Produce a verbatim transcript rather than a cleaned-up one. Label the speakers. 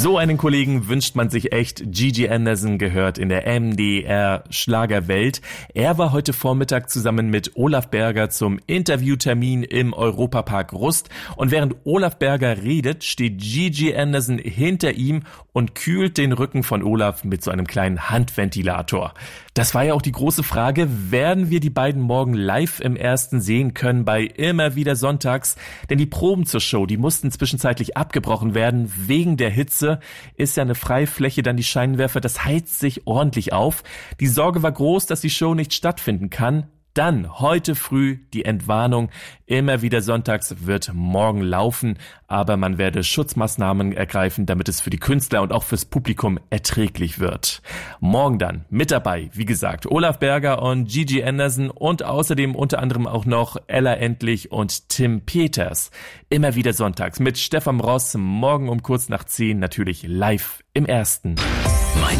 Speaker 1: So einen Kollegen wünscht man sich echt. Gigi Anderson gehört in der M D R-Schlagerwelt. Er war heute Vormittag zusammen mit Olaf Berger zum Interviewtermin im Europapark Rust. Und während Olaf Berger redet, steht Gigi Anderson hinter ihm und kühlt den Rücken von Olaf mit so einem kleinen Handventilator. Das war ja auch die große Frage, werden wir die beiden morgen live im Ersten sehen können bei Immer wieder Sonntags? Denn die Proben zur Show, die mussten zwischenzeitlich abgebrochen werden wegen der Hitze. Ist ja eine Freifläche, dann die Scheinwerfer, das heizt sich ordentlich auf. Die Sorge war groß, dass die Show nicht stattfinden kann. Dann, heute früh, die Entwarnung, Immer wieder Sonntags wird morgen laufen, aber man werde Schutzmaßnahmen ergreifen, damit es für die Künstler und auch fürs Publikum erträglich wird. Morgen dann mit dabei, wie gesagt, Olaf Berger und Gigi Anderson und außerdem unter anderem auch noch Ella Endlich und Tim Peters. Immer wieder Sonntags mit Stefan Ross, morgen um kurz nach zehn natürlich live im Ersten.